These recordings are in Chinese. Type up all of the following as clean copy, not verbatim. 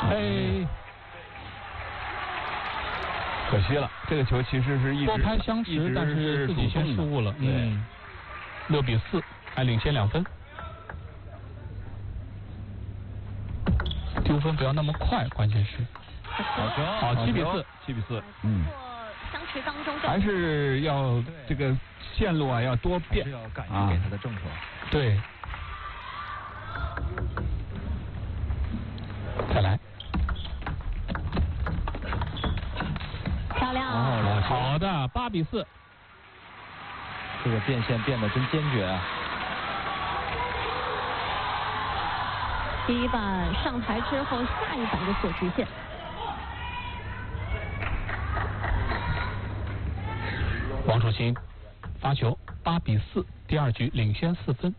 哎， 可惜了，这个球其实是多拍相持，但是自己先失误了。6比4，还领先2分。丢分不要那么快，关键是。好，7比4，7比4。 相持当中， 还是要这个线路啊要多变， 要敢于给他的正手。 对。再来。 漂亮。 好的，8比4。 这个变线变得真坚决啊！ 第一板上台之后，下一板就锁极限。 王楚钦发球，8比4，第2局领先4分。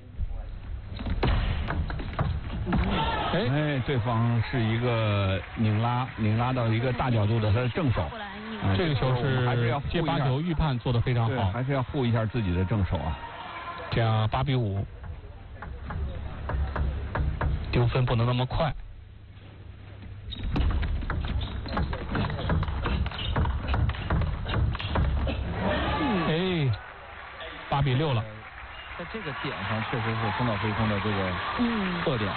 哎，对方是一个拧拉到一个大角度的他的正手。 这个球是接8球预判做得非常好， 还是要护一下自己的正手啊。 这样8比5，丢分不能那么快。8比6了。 在这个点上，确实是松岛飞空的这个特点。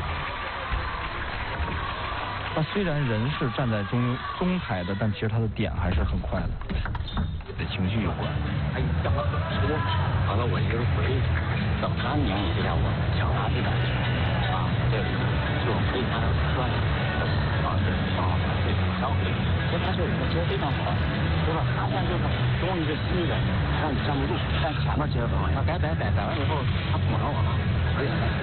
他虽然人是站在中台的，但其实他的点还是很快的。 跟情绪有关。哎，让我怎么说？完了，我一回等3年以前，我想拿这个啊，这里就非常专业是这种消费。说他这人其实非常好，对吧？他现在就是终于是新人，让你站不住，但前面接着走，他摆完以后，他捅着我了，而且。